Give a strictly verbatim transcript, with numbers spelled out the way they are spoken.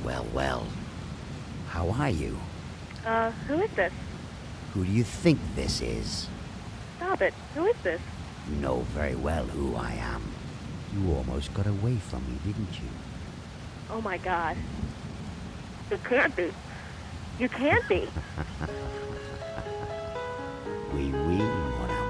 Well, well. How are you? Uh, who is this? Who do you think this is? Stop it. Who is this? You know very well who I am. You almost got away from me, didn't you? Oh my god. You can't be. You can't be. Oui, oui.